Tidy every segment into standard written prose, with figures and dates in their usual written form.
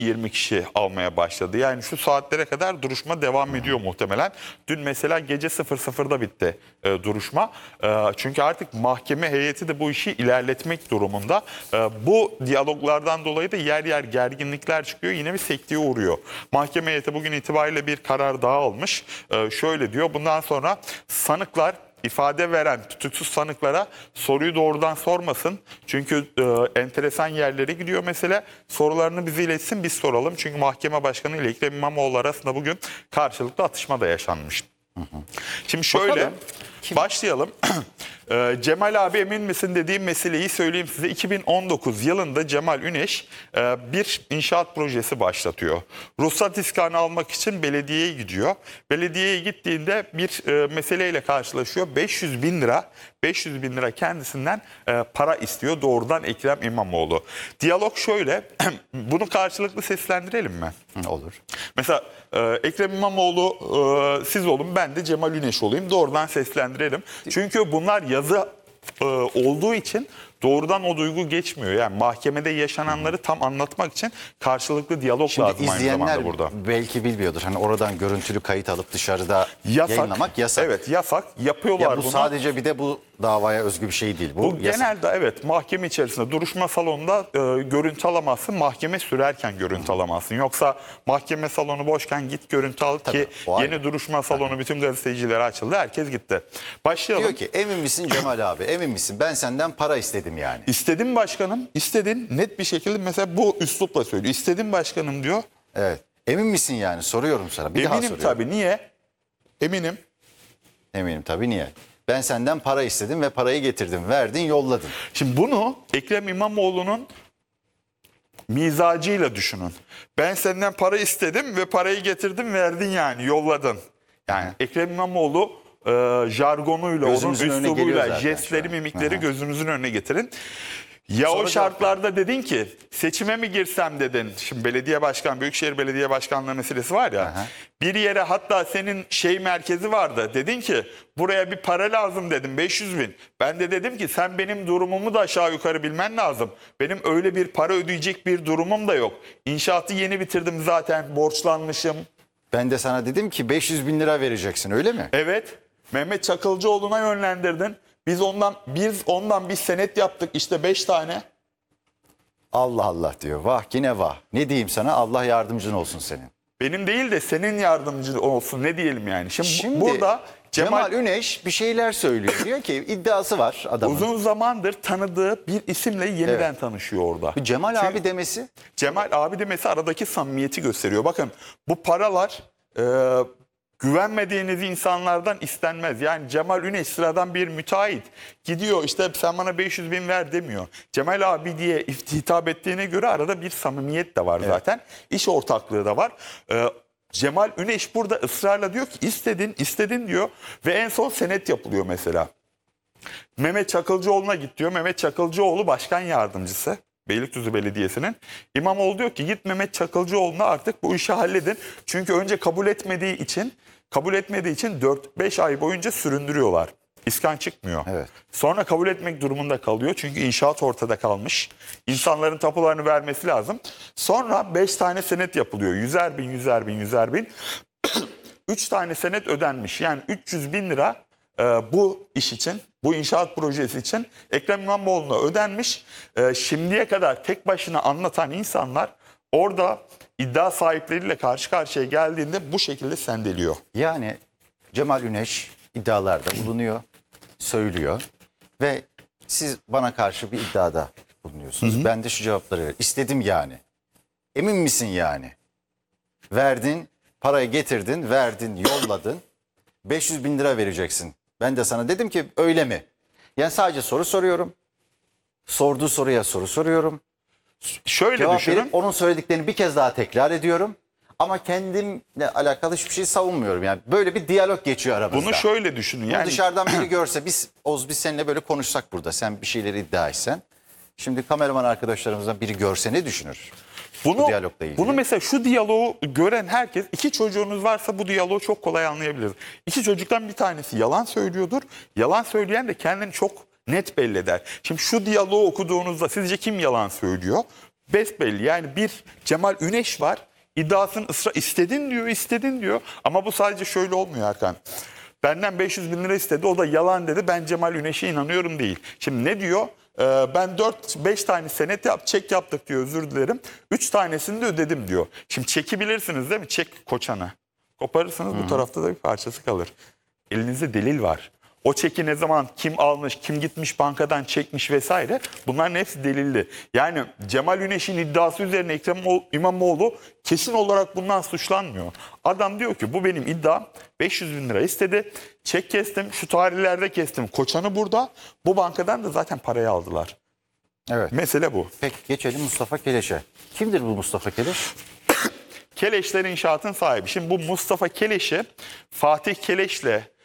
20 kişi almaya başladı. Yani şu saatlere kadar duruşma devam ediyor muhtemelen. Dün mesela gece 00'da bitti duruşma. Çünkü artık mahkeme heyeti de bu işi ilerletmek durumunda. Bu diyaloglardan dolayı da yer yer gerginlikler çıkıyor. Yine bir sekteye uğruyor. Mahkeme heyeti bugün itibariyle bir karar daha almış. Şöyle diyor: bundan sonra sanıklar ifade veren tutuksuz sanıklara soruyu doğrudan sormasın. Çünkü enteresan yerlere gidiyor mesele. Sorularını bize iletsin, biz soralım. Çünkü mahkeme başkanı ile Ekrem İmamoğlu arasında bugün karşılıklı atışma da yaşanmış. Şimdi şöyle Bakalım. başlayalım. Cemal abi emin misin dediğim meseleyi söyleyeyim size. 2019 yılında Cemal Üneş bir inşaat projesi başlatıyor. Ruhsat iskanı almak için belediyeye gidiyor. Belediyeye gittiğinde bir meseleyle karşılaşıyor. 500 bin lira kendisinden para istiyor doğrudan Ekrem İmamoğlu. Diyalog şöyle. Bunu karşılıklı seslendirelim mi? Olur. Mesela Ekrem İmamoğlu siz olun, ben de Cemal Üneş olayım. Doğrudan seslendirelim. Çünkü bunlar yazı olduğu için doğrudan o duygu geçmiyor. Yani mahkemede yaşananları tam anlatmak için karşılıklı diyalog Şimdi lazım aynı izleyenler zamanda burada. belki bilmiyordur. Hani oradan görüntülü kayıt alıp dışarıda yayınlamak yasak. Evet, yasak. Yapıyorlar Ya bu bunu. sadece bir de bu davaya özgü bir şey değil. Bu yasak. Genelde evet, mahkeme içerisinde duruşma salonunda görüntü alamazsın. Mahkeme sürerken görüntü alamazsın. Yoksa mahkeme salonu boşken git görüntü al ki yeni duruşma salonu bütün gazetecilere açıldı. Herkes gitti. Başlayalım. Diyor ki emin misin Cemal abi, emin misin? Ben senden para istedim yani. İstedim başkanım, istedin, net bir şekilde mesela bu üslupla söylüyor. İstedim başkanım diyor. Evet. Emin misin yani? Soruyorum sana. Bir daha Eminim soruyorum. tabii. Niye? Eminim. Eminim tabii, niye? Ben senden para istedim ve parayı getirdim. Verdin, yolladın. Şimdi bunu Ekrem İmamoğlu'nun mizacıyla düşünün. Ben senden para istedim ve parayı getirdim, verdin, yani yolladın. Yani Ekrem İmamoğlu jargonuyla, onun Gözümüzün önüne geliyor üslubuyla, zaten jestleri, şu an. mimikleri gözünüzün önüne getirin. Ya Sonra o şartlarda dedin ki seçime mi girsem dedin. Şimdi belediye başkan, Büyükşehir Belediye Başkanlığı meselesi var ya. Aha. Bir yere, hatta senin merkezi vardı. Dedin ki buraya bir para lazım dedim, 500 bin. Ben de dedim ki sen benim durumumu da aşağı yukarı bilmen lazım. Benim öyle bir para ödeyecek bir durumum da yok. İnşaatı yeni bitirdim zaten, borçlanmışım. Ben de sana dedim ki 500 bin lira vereceksin, öyle mi? Evet, Mehmet Çakılcıoğlu'na yönlendirdin. Biz ondan bir senet yaptık işte 5 tane. Allah Allah diyor. Vah yine vah. Ne diyeyim sana? Allah yardımcın olsun senin. Benim değil de senin yardımcın olsun, ne diyelim yani. Şimdi burada Cemal Üneş bir şeyler söylüyor. Diyor ki iddiası var adamın. uzun zamandır tanıdığı bir isimle yeniden tanışıyor orada. Bu Cemal Çünkü abi demesi. Cemal abi demesi aradaki samimiyeti gösteriyor. Bakın, bu paralar güvenmediğiniz insanlardan istenmez. Yani Cemal Üneş sıradan bir müteahhit. Gidiyor işte sen bana 500 bin ver demiyor. Cemal abi diye hitap ettiğine göre arada bir samimiyet de var zaten. İş ortaklığı da var. Cemal Üneş burada ısrarla diyor ki istedin diyor ve en son senet yapılıyor mesela. Mehmet Çakılcıoğlu'na git diyor. Mehmet Çakılcıoğlu başkan yardımcısı Beylikdüzü Belediyesi'nin. İmamoğlu diyor ki git Mehmet Çakılcıoğlu'na artık bu işi halledin. Çünkü önce kabul etmediği için 4-5 ay boyunca süründürüyorlar. İskan çıkmıyor. Evet. Sonra kabul etmek durumunda kalıyor. Çünkü inşaat ortada kalmış. İnsanların tapularını vermesi lazım. Sonra 5 tane senet yapılıyor. 100'er bin. 3 tane senet ödenmiş. Yani 300 bin lira bu iş için, bu inşaat projesi için Ekrem İmamoğlu'na ödenmiş. Şimdiye kadar tek başına anlatan insanlar orada iddia sahipleriyle karşı karşıya geldiğinde bu şekilde sendeliyor. Yani Cemal Üneş iddialarda bulunuyor, söylüyor ve siz bana karşı bir iddiada bulunuyorsunuz. Ben de şu cevapları veriyorum. İstedim yani. Emin misin yani? Verdin, parayı getirdin, verdin, yolladın. 500 bin lira vereceksin. Ben de sana dedim ki öyle mi? Yani sadece soru soruyorum. Sorduğu soruya soru soruyorum. Şöyle Cevap düşünün. verip onun söylediklerini bir kez daha tekrar ediyorum. Ama kendimle alakalı hiçbir şey savunmuyorum. Yani böyle bir diyalog geçiyor aramızda. Bunu şöyle düşünün. Bunu Yani dışarıdan biri görse, biz seninle böyle konuşsak burada, sen bir şeyleri iddia etsen. Şimdi kameraman arkadaşlarımızdan biri görse ne düşünür? Bu diyalogla ilgili. Bunu mesela şu diyaloğu gören herkes, 2 çocuğunuz varsa bu diyaloğu çok kolay anlayabilir. 2 çocuktan bir tanesi yalan söylüyordur. Yalan söyleyen de kendini çok net belli eder. Şimdi şu diyaloğu okuduğunuzda sizce kim yalan söylüyor? Besbelli. Yani bir Cemal Üneş var. İddiasını istedin diyor. Ama bu sadece şöyle olmuyor Hakan. Benden 500 bin lira istedi. O da yalan dedi. Ben Cemal Üneş'e inanıyorum değil. Şimdi ne diyor? Ben 4-5 tane çek yaptık diyor, özür dilerim. 3 tanesini de ödedim diyor. Şimdi çeki bilirsiniz değil mi? Çek koçanı. Koparırsınız, bu tarafta da bir parçası kalır. Elinizde delil var. O çeki ne zaman kim almış, kim gitmiş bankadan çekmiş vesaire, bunların hepsi delilli. Yani Cemal Üneş'in iddiası üzerine Ekrem İmamoğlu kesin olarak bundan suçlanmıyor. Adam diyor ki bu benim iddiam, 500 bin lira istedi, çek kestim, şu tarihlerde kestim, koçanı burada, bu bankadan da zaten parayı aldılar. Evet. Mesele bu. Peki geçelim Mustafa Keleş'e. Kimdir bu Mustafa Keleş? Keleşler İnşaat'ın sahibi. Şimdi bu Mustafa Keleş'i Fatih Keleş'le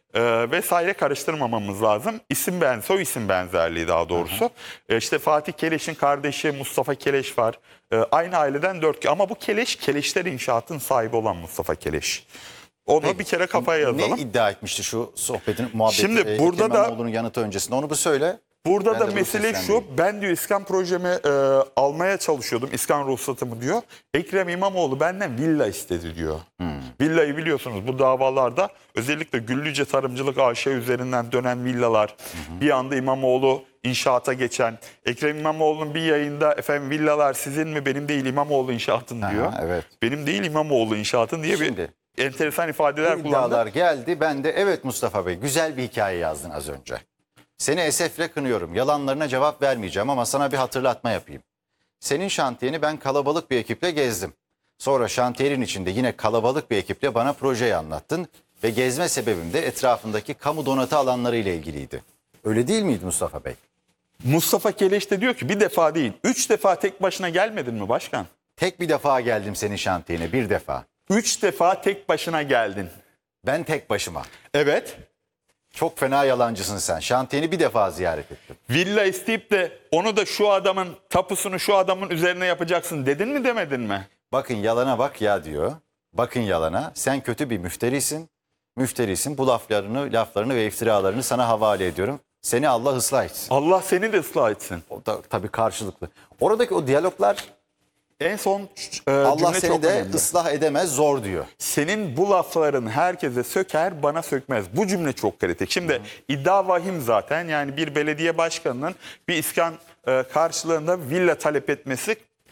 vesaire karıştırmamamız lazım. Soy isim benzerliği daha doğrusu. İşte Fatih Keleş'in kardeşi Mustafa Keleş var. Aynı aileden 4 ama bu Keleşler İnşaat'ın sahibi olan Mustafa Keleş. Onu Peki, bir kere kafaya yazalım. Ne iddia etmişti şu sohbetin muhabbeti? Şimdi burada Ekrem İmamoğlu'nun yanıtı öncesinde onu bir söyle. Burada Ben da de bunu mesele şu, seslendireyim. ben diyor İSKAN projemi almaya çalışıyordum, İSKAN ruhsatımı diyor. Ekrem İmamoğlu benden villa istedi diyor. Villayı biliyorsunuz bu davalarda özellikle Güllüce Tarımcılık AŞ üzerinden dönen villalar, bir anda İmamoğlu inşaata geçen, Ekrem İmamoğlu'nun bir yayında efendim villalar sizin mi benim değil İmamoğlu inşaatın diyor. Evet. Benim değil İmamoğlu inşaatın diye Şimdi, bir enteresan ifadeler Bu iddialar kullandı. geldi. Ben de evet Mustafa Bey güzel bir hikaye yazdın az önce. Seni esefle kınıyorum. Yalanlarına cevap vermeyeceğim ama sana bir hatırlatma yapayım. Senin şantiyeni ben kalabalık bir ekiple gezdim. Sonra şantiyenin içinde yine kalabalık bir ekiple bana projeyi anlattın. Ve gezme sebebim de etrafındaki kamu donatı alanları ile ilgiliydi. Öyle değil miydi Mustafa Bey? Mustafa Keleş de diyor ki bir defa değil 3 defa tek başına gelmedin mi başkan? Tek bir defa geldim senin şantiyene, bir defa. 3 defa tek başına geldin. Ben tek başıma. Evet. Çok fena yalancısın sen. Şantiyeni bir defa ziyaret ettim. Villa isteyip de onu da şu adamın tapusunu şu adamın üzerine yapacaksın dedin mi demedin mi? Bakın yalana bak ya diyor. Bakın yalana. Sen kötü bir müfterisin. Müfterisin. Bu laflarını ve iftiralarını sana havale ediyorum. Seni Allah ıslah etsin. Allah seni de ıslah etsin. O da tabii karşılıklı. Oradaki o diyaloglar En son Allah cümle seni çok de önemli. ıslah edemez, zor diyor. Senin bu lafların herkese söker bana sökmez. Bu cümle çok kritik. Şimdi iddia vahim zaten, yani bir belediye başkanının bir iskan karşılığında villa talep etmesi,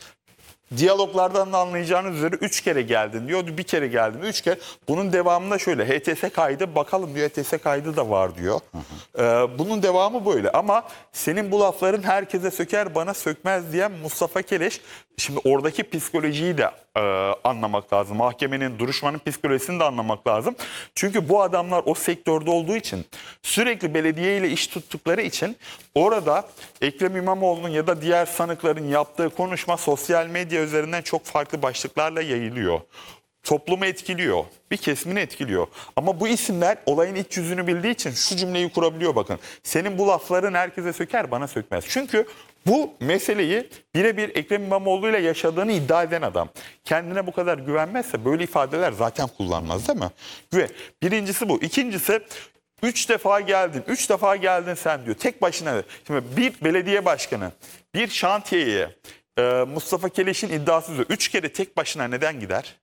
diyaloglardan da anlayacağınız üzere 3 kere geldin diyor. Bir kere geldim 3 kere. Bunun devamında şöyle HTS kaydı bakalım diyor, HTS kaydı da var diyor. Bunun devamı böyle ama senin bu lafların herkese söker bana sökmez diyen Mustafa Keleş, şimdi oradaki psikolojiyi de anlamak lazım. Mahkemenin, duruşmanın psikolojisini de anlamak lazım. Çünkü bu adamlar o sektörde olduğu için, sürekli belediye ile iş tuttukları için orada Ekrem İmamoğlu'nun ya da diğer sanıkların yaptığı konuşma sosyal medya üzerinden çok farklı başlıklarla yayılıyor. Toplumu etkiliyor. Bir kesimini etkiliyor. Ama bu isimler olayın iç yüzünü bildiği için şu cümleyi kurabiliyor bakın. Senin bu lafların herkese söker bana sökmez. Çünkü bu meseleyi birebir Ekrem İmamoğlu ile yaşadığını iddia eden adam. Kendine bu kadar güvenmezse böyle ifadeler zaten kullanmaz değil mi? Birincisi bu. İkincisi 3 defa geldin. 3 defa geldin sen diyor. Tek başına. Şimdi bir belediye başkanı bir şantiyeye Mustafa Keleş'in iddiası üzere 3 kere tek başına neden gider?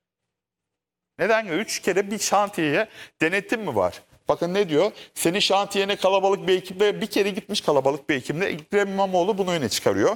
Neden? 3 kere bir şantiyeye denetim mi var? Bakın ne diyor? Senin şantiyene kalabalık bir ekiple bir kere gitmiş, kalabalık bir ekiple Ekrem İmamoğlu bunu öne çıkarıyor.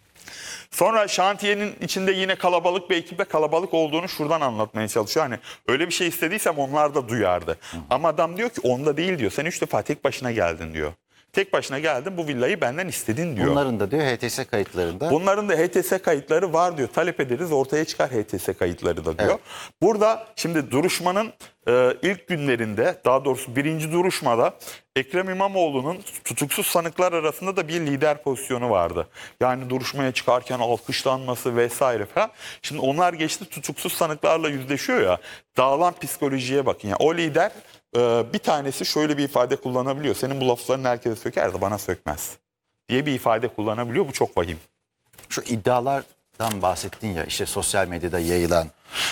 Sonra şantiyenin içinde yine kalabalık bir ekiple kalabalık olduğunu şuradan anlatmaya çalışıyor. Hani öyle bir şey istediysem onlar da duyardı. Ama adam diyor ki onda değil diyor. Sen 3 defa tek başına geldin diyor. Tek başına geldin, bu villayı benden istedin diyor. Bunların da diyor HTS kayıtlarında. Bunların da HTS kayıtları var diyor. Talep ederiz, ortaya çıkar HTS kayıtları da diyor. Evet. Burada şimdi duruşmanın ilk günlerinde, daha doğrusu birinci duruşmada Ekrem İmamoğlu'nun tutuksuz sanıklar arasında da bir lider pozisyonu vardı. Yani duruşmaya çıkarken alkışlanması vesaire falan. Şimdi onlar geçti, tutuksuz sanıklarla yüzleşiyor ya. Dağılan psikolojiye bakın. Yani o lider bir tanesi şöyle bir ifade kullanabiliyor. Senin bu lafların herkese söker de bana sökmez diye bir ifade kullanabiliyor. Bu çok vahim. Şu iddialardan bahsettin ya, işte sosyal medyada yayılan,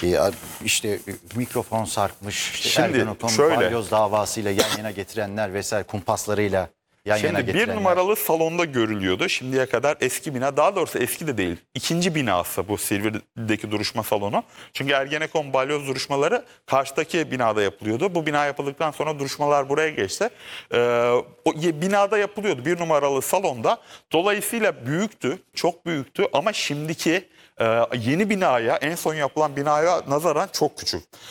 işte mikrofon sarkmış, işte Şimdi Ergenekon şöyle. balyoz davasıyla yan yana getirenler vesaire kumpaslarıyla yan yana Şimdi bir getirenler. numaralı salonda görülüyordu. Şimdiye kadar eski bina, daha doğrusu eski de değil, İkinci binası bu Silivri'deki duruşma salonu. Çünkü Ergenekon balyoz duruşmaları karşıdaki binada yapılıyordu. Bu bina yapıldıktan sonra duruşmalar buraya geçti. O binada yapılıyordu, bir numaralı salonda. Dolayısıyla büyüktü, çok büyüktü ama şimdiki yeni binaya, en son yapılan binaya nazaran çok küçük.